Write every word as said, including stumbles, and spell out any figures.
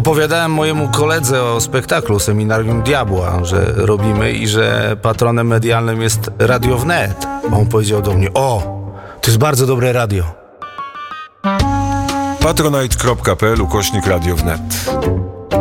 opowiadałem mojemu koledze o spektaklu Seminarium Diabła, że robimy i że patronem medialnym jest Radio Wnet. On powiedział do mnie: o, to jest bardzo dobre radio. patronite kropka p l ukośnik Radio Wnet.